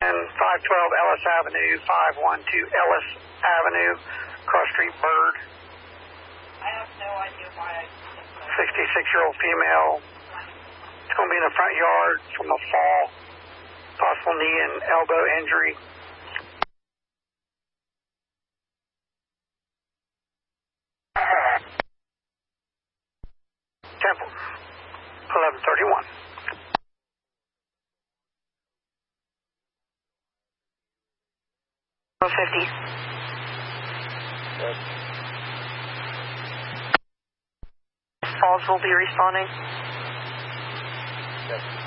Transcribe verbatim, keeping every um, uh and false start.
And five twelve Ellis Avenue, five one two Ellis Avenue, cross street Bird. I have no idea why I... sixty-six-year-old female. It's going to be in the front yard from a fall, possible knee and elbow injury. Temple, eleven thirty-one. fifty. Yes. Falls will be responding. Yes.